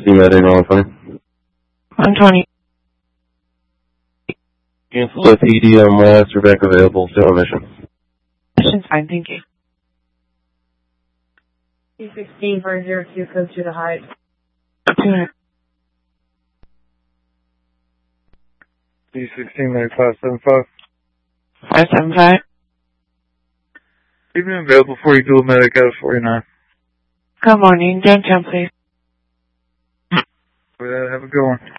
Medic 120. 120. Cancel with EDM last, we're back available, still on mission. Mission's fine, thank you. C16 for 02, code to the height. 200. C16, Medic 575. 575. Keep me available for you, dual medic out of 49. Good morning, downtown please. For that, have a good one.